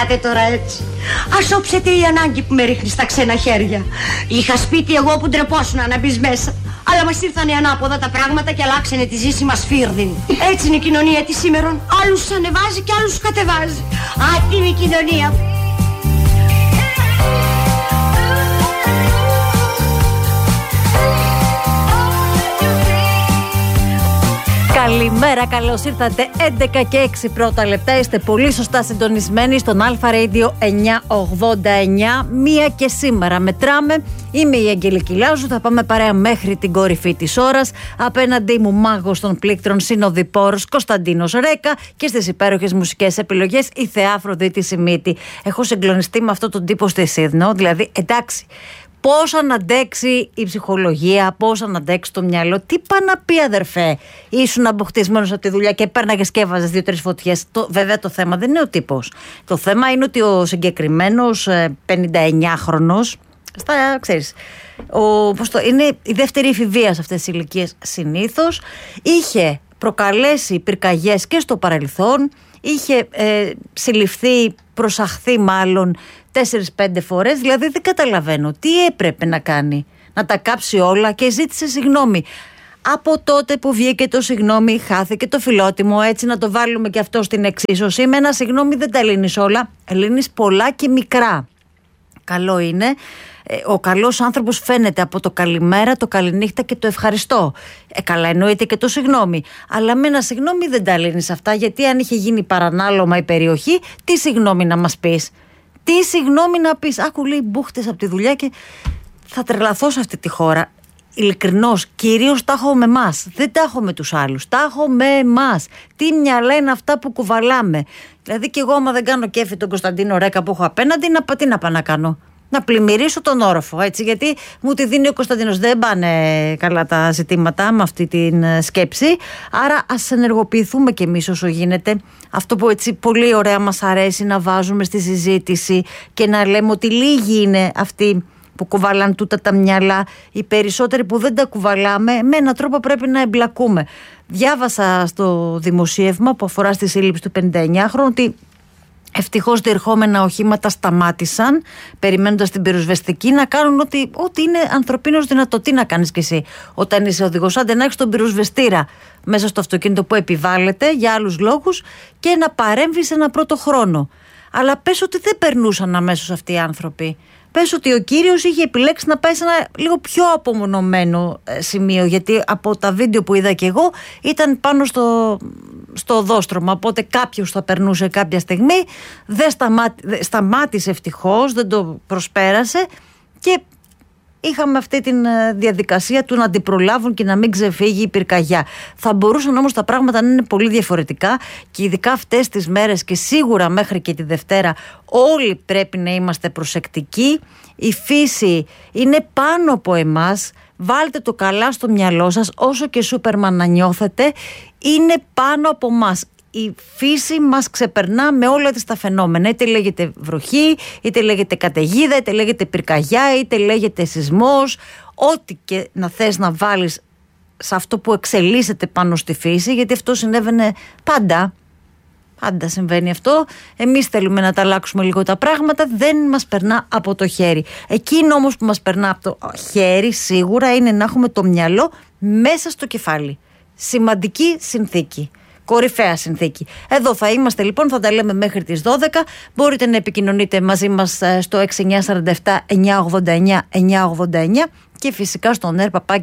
Ελάτε τώρα έτσι. Ας όψετε η ανάγκη που με ρίχνει στα ξένα χέρια. Είχα σπίτι εγώ που ντρεπόσουνα να μπεις μέσα. Αλλά μας ήρθανε ανάποδα τα πράγματα και αλλάξανε τη ζήση μας φίρδιν. Έτσι είναι η κοινωνία της σήμερον. Άλλους ανεβάζει και άλλους κατεβάζει. Άτιμη κοινωνία. Καλημέρα, καλώς ήρθατε. 11 και 6 πρώτα λεπτά. Είστε πολύ σωστά συντονισμένοι στον Αλφα Radio 989. Μία και σήμερα μετράμε. Είμαι η Αγγελική Λάζου. Θα πάμε παρέα μέχρι την κορυφή της ώρας. Απέναντί μου, μάγος των πλήκτρων, συνοδοιπόρος Κωνσταντίνος Ρέκα. Και στις υπέροχες μουσικές επιλογές, η Θεά Αφροδίτη Σιμίτη. Έχω συγκλονιστεί με αυτό τον τύπο στη Σίδνο. Δηλαδή, εντάξει. Πώς να αντέξει η ψυχολογία, πώς να αντέξει το μυαλό. Τι πάει να πει, αδερφέ, ήσουν αποκτισμένος από τη δουλειά και πέρναγες και έβαζες 2-3 φωτιές. Βέβαια το θέμα δεν είναι ο τύπος. Το θέμα είναι ότι ο συγκεκριμένος 59χρονος, ξέρεις, είναι η δεύτερη εφηβεία σε αυτές τις ηλικίες συνήθως, είχε προκαλέσει πυρκαγιές και στο παρελθόν, είχε συλληφθεί, προσαχθεί μάλλον 4-5 φορές, δηλαδή δεν καταλαβαίνω τι έπρεπε να κάνει, να τα κάψει όλα, και ζήτησε συγγνώμη. Από τότε που βγήκε το συγγνώμη χάθηκε το φιλότιμο, έτσι να το βάλουμε και αυτό στην εξίσωση. Με ένα συγγνώμη δεν τα λύνεις όλα, λύνεις πολλά και μικρά. Καλό είναι. Ο καλός άνθρωπος φαίνεται από το καλημέρα, το καληνύχτα και το ευχαριστώ. Καλά, εννοείται και το συγγνώμη. Αλλά με ένα συγγνώμη δεν τα λύνεις αυτά, γιατί αν είχε γίνει παρανάλωμα η περιοχή, τι συγγνώμη να μας πεις? Τι συγγνώμη να πεις? Άκου, λέει, μπούχτες από τη δουλειά και θα τρελαθώ σε αυτή τη χώρα. Ειλικρινώς, κυρίως τα έχω με εμάς. Δεν τα έχω με τους άλλους. Τα έχω με εμάς. Τι μυαλά είναι αυτά που κουβαλάμε. Δηλαδή, και εγώ, άμα δεν κάνω κέφι τον Κωνσταντίνο Ρέκα που έχω απέναντι, τι να πάω να κάνω? Να πλημμυρίσω τον όροφο, έτσι, γιατί μου τη δίνει ο Κωνσταντίνος. Δεν πάνε καλά τα ζητήματα με αυτή την σκέψη. Άρα ας ενεργοποιηθούμε κι εμείς όσο γίνεται. Αυτό που έτσι πολύ ωραία μας αρέσει να βάζουμε στη συζήτηση και να λέμε ότι λίγοι είναι αυτοί που κουβαλάνε τούτα τα μυαλά. Οι περισσότεροι που δεν τα κουβαλάμε, με έναν τρόπο πρέπει να εμπλακούμε. Διάβασα στο δημοσίευμα που αφορά στη σύλληψη του 59χρονου ότι ευτυχώς διερχόμενα οχήματα σταμάτησαν, περιμένοντας την πυροσβεστική, να κάνουν ό,τι είναι ανθρωπίνως δυνατό. Τι να κάνεις κι εσύ όταν είσαι οδηγός? Άντε να έχεις τον πυροσβεστήρα μέσα στο αυτοκίνητο που επιβάλλεται για άλλους λόγους και να παρέμβεις ένα πρώτο χρόνο. Αλλά πες ότι δεν περνούσαν αμέσως αυτοί οι άνθρωποι. Πες ότι ο κύριος είχε επιλέξει να πάει σε ένα λίγο πιο απομονωμένο σημείο, γιατί από τα βίντεο που είδα και εγώ ήταν πάνω στο οδόστρωμα, οπότε κάποιος θα περνούσε κάποια στιγμή, δεν σταμάτησε ευτυχώς, δεν το προσπέρασε και είχαμε αυτή τη διαδικασία του να την προλάβουν και να μην ξεφύγει η πυρκαγιά. Θα μπορούσαν όμως τα πράγματα να είναι πολύ διαφορετικά, και ειδικά αυτές τις μέρες και σίγουρα μέχρι και τη Δευτέρα όλοι πρέπει να είμαστε προσεκτικοί. Η φύση είναι πάνω από εμάς. Βάλτε το καλά στο μυαλό σας, όσο και Σούπερμαν να νιώθετε, είναι πάνω από μας. Η φύση μας ξεπερνά με όλα της τα φαινόμενα. Είτε λέγεται βροχή, είτε λέγεται καταιγίδα, είτε λέγεται πυρκαγιά, είτε λέγεται σεισμός. Ό,τι και να θες να βάλεις σε αυτό που εξελίσσεται πάνω στη φύση, γιατί αυτό συνέβαινε πάντα. Πάντα συμβαίνει αυτό. Εμείς θέλουμε να τα αλλάξουμε λίγο τα πράγματα, δεν μας περνά από το χέρι. Εκείνο όμως που μας περνά από το χέρι σίγουρα είναι να έχουμε το μυαλό μέσα στο κεφάλι. Σημαντική συνθήκη. Κορυφαία συνθήκη. Εδώ θα είμαστε λοιπόν, θα τα λέμε μέχρι τις 12. Μπορείτε να επικοινωνείτε μαζί μας στο 6947 989 989 και φυσικά στο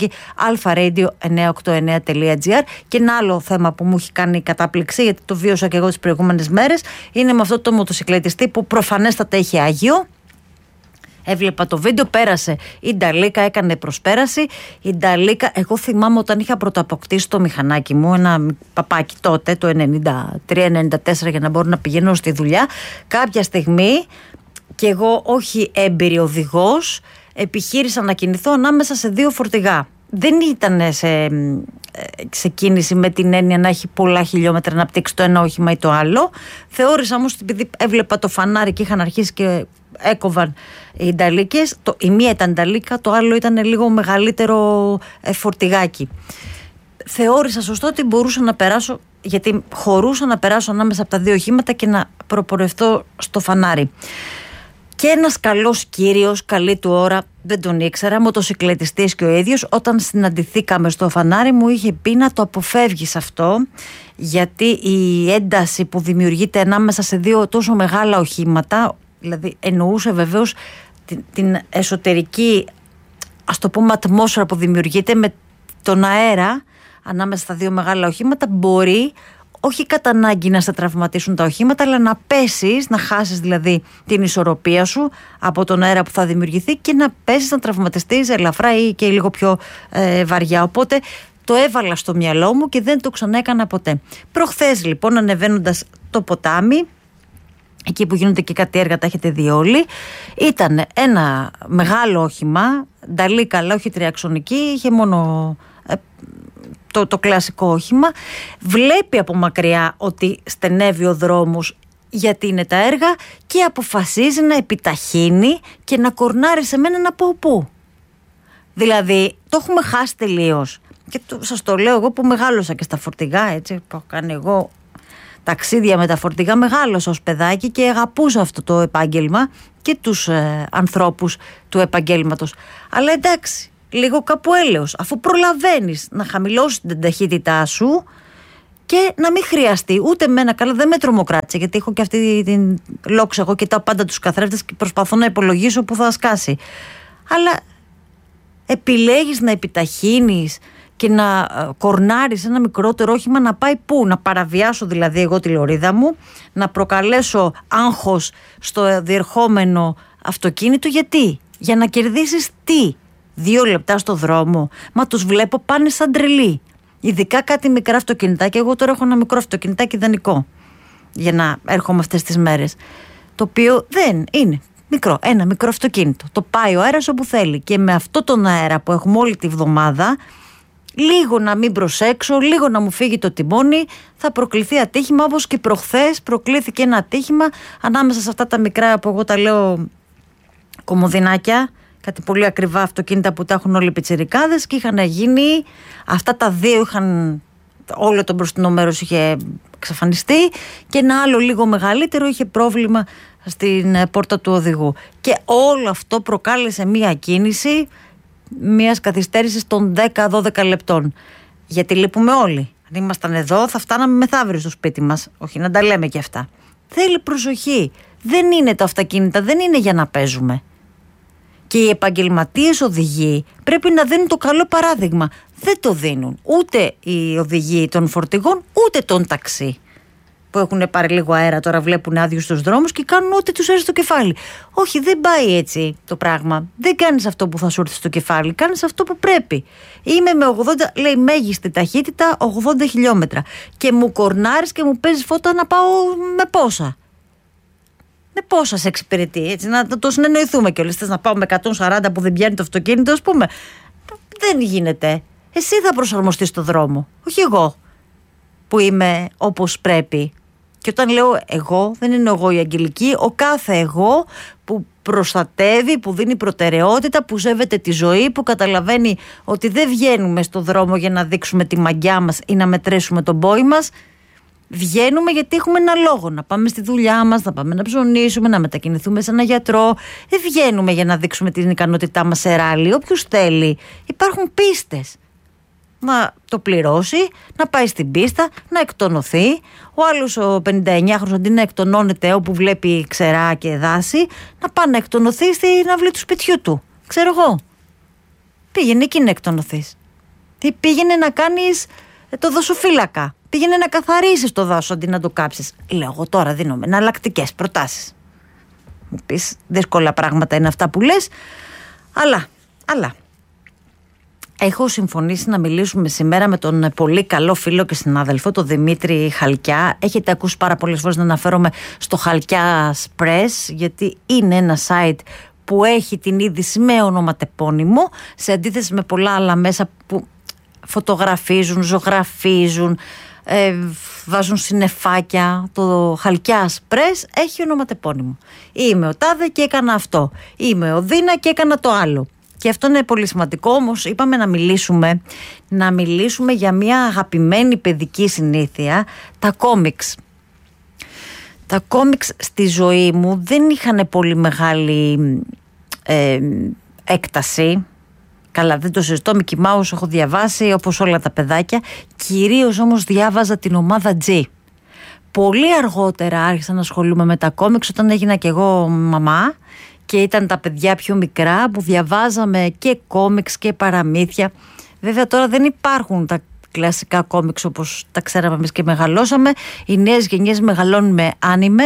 alfaradio989.gr. Και ένα άλλο θέμα που μου έχει κάνει κατάπληξη, γιατί το βίωσα και εγώ τις προηγούμενες μέρες, είναι με αυτό το μοτοσυκλετιστή που προφανέστατα είχε άγιο. Έβλεπα το βίντεο, πέρασε η Νταλίκα, έκανε προσπέραση. Η Νταλίκα, εγώ θυμάμαι όταν είχα πρωτοαποκτήσει το μηχανάκι μου, ένα παπάκι τότε, το 93-94, για να μπορώ να πηγαίνω στη δουλειά. Κάποια στιγμή, και εγώ όχι έμπειρη οδηγός, επιχείρησα να κινηθώ ανάμεσα σε δύο φορτηγά. Δεν ήταν σε κίνηση με την έννοια να έχει πολλά χιλιόμετρα να πτύξει το ένα όχημα ή το άλλο. Θεώρησα όμως ότι επειδή έβλεπα το φανάρι και είχαν αρχίσει και έκοβαν οι νταλίκες, η μία ήταν νταλίκα, το άλλο ήταν λίγο μεγαλύτερο φορτηγάκι. Θεώρησα σωστό ότι μπορούσα να περάσω γιατί χωρούσα να περάσω ανάμεσα από τα δύο οχήματα και να προπορευτώ στο φανάρι. Και ένας καλός κύριος, καλή του ώρα, δεν τον ήξερα, μοτοσυκλετιστής και ο ίδιος, όταν συναντηθήκαμε στο φανάρι μου είχε πει να το αποφεύγεις αυτό, γιατί η ένταση που δημιουργείται ανάμεσα σε δύο τόσο μεγάλα οχήματα, δηλαδή εννοούσε βεβαίως την εσωτερική, ας το πούμε, ατμόσφαιρα που δημιουργείται με τον αέρα ανάμεσα στα δύο μεγάλα οχήματα, μπορεί όχι κατά ανάγκη να σε τραυματίσουν τα οχήματα, αλλά να πέσεις, να χάσεις δηλαδή την ισορροπία σου από τον αέρα που θα δημιουργηθεί και να πέσεις, να τραυματιστείς ελαφρά ή και λίγο πιο βαριά. Οπότε το έβαλα στο μυαλό μου και δεν το ξαναέκανα ποτέ. Προχθές λοιπόν, ανεβαίνοντας το ποτάμι, εκεί που γίνονται και κάτι έργα, τα έχετε δει όλοι, ήταν ένα μεγάλο όχημα, νταλή καλά, όχι τριαξονική, είχε μόνο το κλασικό όχημα. Βλέπει από μακριά ότι στενεύει ο δρόμος γιατί είναι τα έργα και αποφασίζει να επιταχύνει και να κορνάρει σε μένα να πω πού. Δηλαδή το έχουμε χάσει τελείως. Και σας το λέω εγώ που μεγάλωσα και στα φορτηγά, έτσι, που έχω κάνει εγώ ταξίδια με τα φορτηγά, μεγάλωσα ως παιδάκι και αγαπούσα αυτό το επάγγελμα και τους ανθρώπους του επαγγέλματος. Αλλά εντάξει, λίγο κάπου έλεος, αφού προλαβαίνεις να χαμηλώσεις την ταχύτητά σου και να μην χρειαστεί ούτε μένα, καλά δεν με τρομοκράτησε, γιατί έχω και αυτή την λόξα, εγώ κοιτάω πάντα τους καθρέφτες και προσπαθώ να υπολογίσω που θα σκάσει. Αλλά επιλέγεις να επιταχύνεις και να κορνάρεις ένα μικρότερο όχημα να πάει πού, να παραβιάσω δηλαδή εγώ τη λωρίδα μου, να προκαλέσω άγχος στο διερχόμενο αυτοκίνητο, γιατί, για να κερδίσεις τι, 2 λεπτά στο δρόμο, μα τους βλέπω πάνε σαν τρελοί, ειδικά κάτι μικρά αυτοκινητάκια. Εγώ τώρα έχω ένα μικρό αυτοκινητάκι ιδανικό για να έρχομαι αυτές τις μέρες, το οποίο δεν είναι μικρό, ένα μικρό αυτοκίνητο, το πάει ο αέρας όπου θέλει και με αυτό τον αέρα που έχουμε όλη τη βδομάδα, λίγο να μην προσέξω, λίγο να μου φύγει το τιμόνι, θα προκληθεί ατύχημα, όπως και προχθές προκλήθηκε ένα ατύχημα ανάμεσα σε αυτά τα μικρά που εγώ τα λέω κομμωδινάκια, κάτι πολύ ακριβά αυτοκίνητα που τα έχουν όλοι οι πιτσιρικάδες, και είχαν γίνει, αυτά τα δύο είχαν, όλο το μπροστινό μέρος είχε εξαφανιστεί και ένα άλλο λίγο μεγαλύτερο είχε πρόβλημα στην πόρτα του οδηγού. Και όλο αυτό προκάλεσε μία κίνηση μιας καθυστέρησης των 10-12 λεπτών. Γιατί λείπουμε όλοι. Αν ήμασταν εδώ θα φτάναμε μεθαύριο στο σπίτι μας. Όχι να τα λέμε και αυτά. Θέλει προσοχή. Δεν είναι τα αυτοκίνητα, δεν είναι για να παίζουμε. Και οι επαγγελματίες οδηγοί πρέπει να δίνουν το καλό παράδειγμα. Δεν το δίνουν ούτε οι οδηγοί των φορτηγών ούτε των ταξί, που έχουν πάρει λίγο αέρα, τώρα βλέπουν άδειους στους δρόμους και κάνουν ό,τι τους έρθει στο κεφάλι. Όχι, δεν πάει έτσι το πράγμα. Δεν κάνεις αυτό που θα σου έρθει στο κεφάλι, κάνεις αυτό που πρέπει. Είμαι με 80, λέει μέγιστη ταχύτητα 80 χιλιόμετρα και μου κορνάρεις και μου παίζεις φώτα να πάω με πόσα. Με πόσα σε εξυπηρετεί, έτσι, να το συνεννοηθούμε κιόλας. Θες να πάω με 140 που δεν πιάνει το αυτοκίνητο, ας πούμε. Δεν γίνεται. Εσύ θα προσαρμοστείς στο δρόμο, όχι εγώ που είμαι όπως πρέπει. Και όταν λέω εγώ, δεν είναι εγώ η Αγγελική, ο κάθε εγώ που προστατεύει, που δίνει προτεραιότητα, που σέβεται τη ζωή, που καταλαβαίνει ότι δεν βγαίνουμε στο δρόμο για να δείξουμε τη μαγιά μας ή να μετρήσουμε τον πόη μας. Βγαίνουμε γιατί έχουμε ένα λόγο, να πάμε στη δουλειά μας, να πάμε να ψωνίσουμε, να μετακινηθούμε σε ένα γιατρό. Δεν βγαίνουμε για να δείξουμε την ικανότητά μας σε ράλι. Όποιος θέλει, υπάρχουν πίστες. Να το πληρώσει, να πάει στην πίστα, να εκτονωθεί. Ο άλλος ο 59χρονος αντί να εκτονώνεται όπου βλέπει ξερά και δάση, να πάει να εκτονωθεί στην αυλή του σπιτιού του. Ξέρω εγώ. Πήγαινε εκεί να εκτονωθείς. Ή πήγαινε να κάνεις το δασοφύλακα. Πήγαινε να καθαρίσεις το δάσο αντί να το κάψεις. Λέω εγώ τώρα, δίνομαι εναλλακτικές προτάσεις. Μου πεις, δύσκολα πράγματα είναι αυτά που λες, αλλά έχω συμφωνήσει να μιλήσουμε σήμερα με τον πολύ καλό φίλο και συνάδελφο, τον Δημήτρη Χαλκιά. Έχετε ακούσει πάρα πολλές φορές να αναφέρομαι στο Χαλκιά Press, γιατί είναι ένα site που έχει την είδηση με ονοματεπώνυμο, σε αντίθεση με πολλά άλλα μέσα που φωτογραφίζουν, ζωγραφίζουν, βάζουν συννεφάκια. Το Χαλκιά Press έχει ονοματεπώνυμο. Είμαι ο τάδε και έκανα αυτό. Είμαι ο Δίνα και έκανα το άλλο. Και αυτό είναι πολύ σημαντικό, όμως είπαμε να μιλήσουμε για μια αγαπημένη παιδική συνήθεια, τα κόμιξ. Τα κόμιξ στη ζωή μου δεν είχαν πολύ μεγάλη έκταση. Καλά, δεν το συζητώ, Mickey Mouse έχω διαβάσει όπως όλα τα παιδάκια. Κυρίως όμως διάβαζα την ομάδα G. Πολύ αργότερα άρχισα να ασχολούμαι με τα κόμιξ όταν έγινα κι εγώ μαμά και ήταν τα παιδιά πιο μικρά που διαβάζαμε και κόμιξ και παραμύθια. Βέβαια τώρα δεν υπάρχουν τα κλασικά κόμιξ όπως τα ξέραμε εμείς και μεγαλώσαμε. Οι νέες γενιές μεγαλώνουν με άνιμε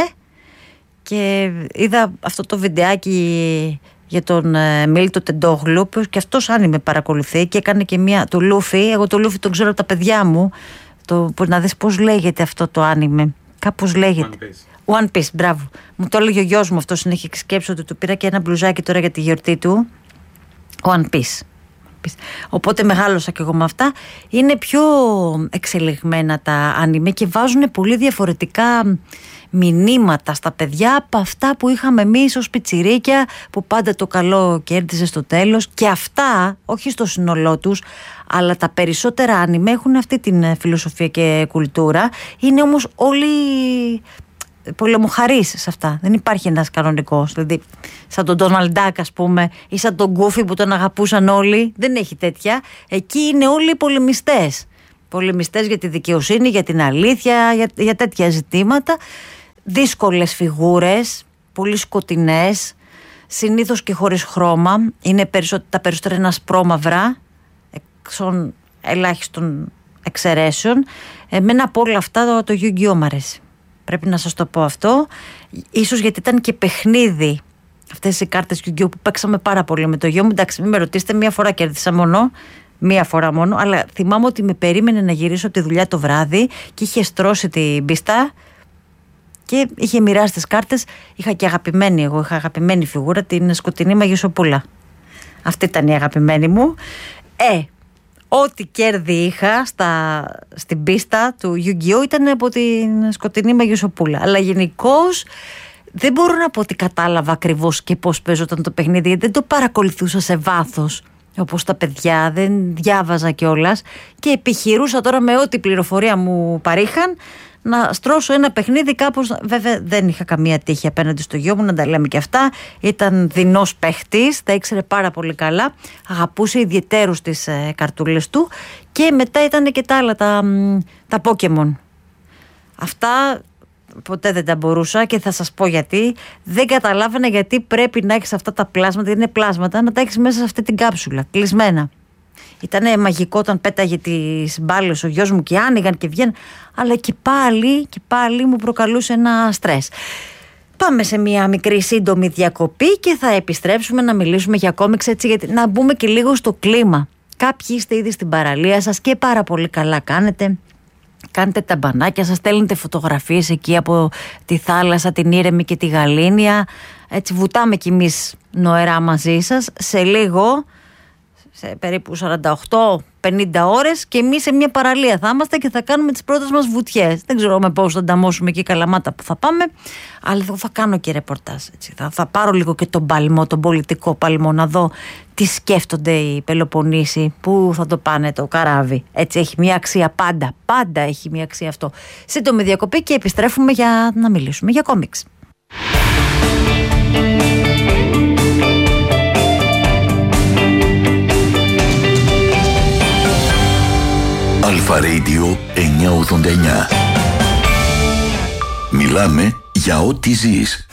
και είδα αυτό το βιντεάκι για τον Μίλτο Τεντόγλου, που και αυτός άνιμε παρακολουθεί και έκανε και το Λούφι. Εγώ το Λούφι τον ξέρω από τα παιδιά μου. Να δεις πώς λέγεται αυτό το άνιμε. Κάπως λέγεται One Piece, μπράβο. Μου το έλεγε ο γιος μου αυτό, συνέχεια σκέψω ότι του πήρα και ένα μπλουζάκι τώρα για τη γιορτή του. One Piece. Οπότε μεγάλωσα και εγώ με αυτά. Είναι πιο εξελιγμένα τα άνιμε και βάζουν πολύ διαφορετικά μηνύματα στα παιδιά από αυτά που είχαμε εμείς ως πιτσιρίκια, που πάντα το καλό κέρδιζε στο τέλος. Και αυτά, όχι στο σύνολό τους, αλλά τα περισσότερα άνιμε έχουν αυτή την φιλοσοφία και κουλτούρα. Είναι όμως όλοι πολεμοχαρείς σε αυτά. Δεν υπάρχει ένας κανονικός. Δηλαδή, σαν τον Ντόναλντ Ντακ, ας πούμε, ή σαν τον Γκούφι που τον αγαπούσαν όλοι. Δεν έχει τέτοια. Εκεί είναι όλοι πολεμιστές. Πολεμιστές για τη δικαιοσύνη, για την αλήθεια, για τέτοια ζητήματα. Δύσκολες φιγούρες, πολύ σκοτεινές, συνήθως και χωρίς χρώμα. Είναι τα περισσότερα είναι ασπρόμαυρα, εξών ελάχιστων εξαιρέσεων. Εμένα από όλα αυτά το Yu-Gi-Oh μ' αρέσει. Πρέπει να σας το πω αυτό. Ίσως γιατί ήταν και παιχνίδι αυτές οι κάρτες Yu-Gi-Oh που παίξαμε πάρα πολύ με το γιο μου. Εντάξει, μην με ρωτήσετε, μία φορά κέρδισα μία φορά μόνο, αλλά θυμάμαι ότι με περίμενε να γυρίσω από τη δουλειά το βράδυ και είχε στρώσει την πίστα και είχε μοιράσει τις κάρτες. Είχα και είχα αγαπημένη φιγούρα, την σκοτεινή Μαγισσοπούλα. Αυτή ήταν η αγαπημένη μου. Ό,τι κέρδη είχα στην πίστα του Yu-Gi-Oh ήταν από την σκοτεινή Μαγισσοπούλα. Αλλά γενικώς δεν μπορώ να πω ότι κατάλαβα ακριβώς και πώς παίζονταν το παιχνίδι, γιατί δεν το παρακολουθούσα σε βάθος όπως τα παιδιά, δεν διάβαζα κιόλας και επιχειρούσα τώρα με ό,τι πληροφορία μου παρήχαν να στρώσω ένα παιχνίδι κάπως. Βέβαια δεν είχα καμία τύχη απέναντι στο γιο μου, να τα λέμε και αυτά. Ήταν δεινός παίχτης, τα ήξερε πάρα πολύ καλά, αγαπούσε ιδιαιτέρως τις καρτούλες του και μετά ήταν και τα άλλα, τα Pokemon. Αυτά ποτέ δεν τα μπορούσα και θα σας πω γιατί. Δεν καταλάβαινα γιατί πρέπει να έχεις αυτά τα πλάσματα, γιατί είναι πλάσματα, να τα έχεις μέσα σε αυτή την κάψουλα, κλεισμένα. Ήτανε μαγικό όταν πέταγε τις μπάλες ο γιος μου και άνοιγαν και βγαίναν, αλλά και πάλι μου προκαλούσε ένα στρες. Πάμε σε μια μικρή σύντομη διακοπή και θα επιστρέψουμε να μιλήσουμε για κόμιξ, έτσι, γιατί να μπούμε και λίγο στο κλίμα. Κάποιοι είστε ήδη στην παραλία σας και πάρα πολύ καλά κάνετε. Κάνετε τα μπανάκια σας, στέλνετε φωτογραφίες εκεί από τη θάλασσα, την ήρεμη και τη γαλήνια. Έτσι βουτάμε κι εμείς νοερά μαζί σας. Σε λίγο, σε περίπου 48-50 ώρες και εμείς σε μια παραλία θα είμαστε και θα κάνουμε τις πρώτες μας βουτιές. Δεν ξέρω με πώς θα ανταμώσουμε εκεί Καλαμάτα που θα πάμε, αλλά θα κάνω και ρεπορτάζ. Έτσι. Θα πάρω λίγο και τον παλμό, τον πολιτικό παλμό, να δω τι σκέφτονται οι Πελοποννήσοι, πού θα το πάνε το καράβι. Έτσι, έχει μια αξία πάντα έχει μια αξία αυτό. Σύντομη διακοπή και επιστρέφουμε για να μιλήσουμε για κόμιξ. Αλφα Radio 989. Μιλάμε για ό,τι ζεις.